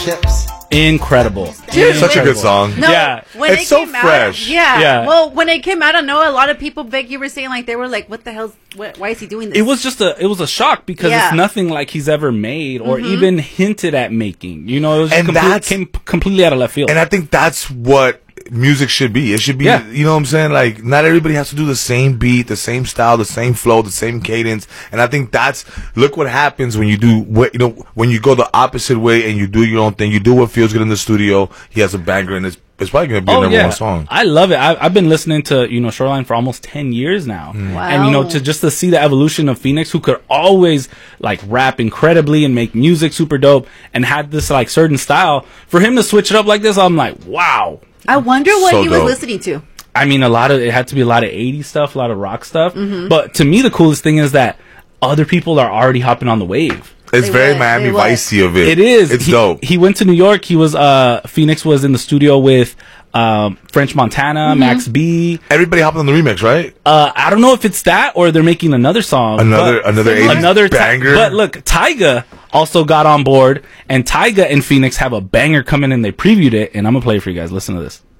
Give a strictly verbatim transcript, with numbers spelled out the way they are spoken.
chips. Incredible. Dude, Such a good song. No, Yeah. when It's it so came fresh. Out, yeah. Yeah. Well, when it came out, I know a lot of people, Vic, you were saying like they were like, "What the hell? What, why is he doing this?" It was just a it was a shock because Yeah. it's nothing like he's ever made or even hinted at making. You know, it was just And complete, that's- came completely out of left field. And I think that's what music should be. It should be, Yeah. you know what I'm saying? Like, not everybody has to do the same beat, the same style, the same flow, the same cadence. And I think that's, look what happens when you do what, you know, when you go the opposite way and you do your own thing. You do what feels good in the studio. He has a banger and it's, it's probably going to be a number one song. I love it. I, I've been listening to, you know, Shoreline for almost ten years now. Wow. And, you know, to just to see the evolution of Phoenix, who could always, like, rap incredibly and make music super dope and had this, like, certain style. For him to switch it up like this, I'm like, wow. I wonder what So he was dope. listening to. I mean, a lot of, it had to be a lot of eighties stuff, a lot of rock stuff. Mm-hmm. But to me, the coolest thing is that other people are already hopping on the wave. It's They very would, Miami they would. Vicey of it. It is. It's he, dope. He went to New York. He was, uh, Phoenix was in the studio with, um, French Montana, Mm-hmm. Max B. Everybody hopped on the remix, right? Uh, I don't know if it's that or they're making another song. Another, but- another eighties another Ti- banger. but look, Tyga also got on board, and Tyga and Phoenix have a banger coming, and they previewed it, and I'm gonna play it for you guys. Listen to this.